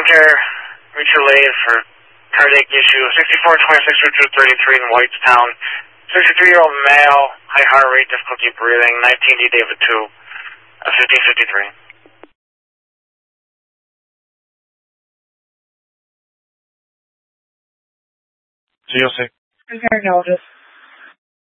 long-term care, mutual aid for cardiac issue, 6426 in Whitestown, 63-year-old male, high heart rate, difficulty breathing, 19D David 2, 1553. GOC. Repair notice.